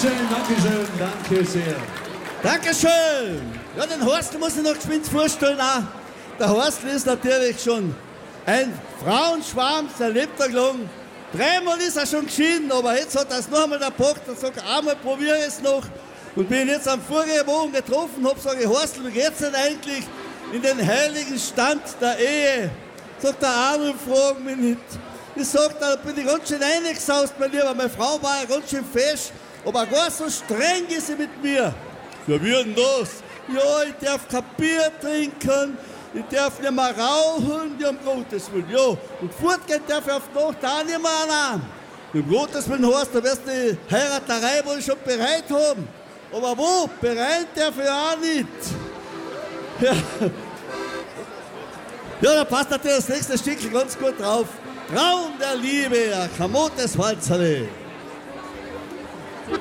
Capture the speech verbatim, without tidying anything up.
Dankeschön, Dankeschön, danke sehr. Dankeschön. Ja, den Horst muss ich noch geschwind vorstellen. Auch. Der Horst ist natürlich schon ein Frauenschwarm sein Lebtag lang. Dreimal ist er schon geschieden, aber jetzt hat er es noch einmal gepackt und sagt, einmal probiere ich es noch. Und bin jetzt am vorigen Wochen getroffen, hab sage ich, Horst, wie geht's denn eigentlich in den heiligen Stand der Ehe? Sagt der Arnold, fragen mich nicht. Ich sag, da bin ich ganz schön eingesaust, mein Lieber. Meine Frau war ja ganz schön fesch, aber gar so streng ist sie mit mir. Ja, wie denn das? Ja, ich darf kein Bier trinken, ich darf nicht mehr rauchen, ja, um Gottes Willen, ja. Und fortgehen darf ich auf die Nacht auch nicht mehr allein. Um Gottes Willen, Horst, da wirst du die Heiraterei wohl schon bereit haben. Aber wo? Bereit darf ich auch nicht. Ja, ja, da passt natürlich das nächste Stück ganz gut drauf. Traum der Liebe, ein kamotes Walzerle.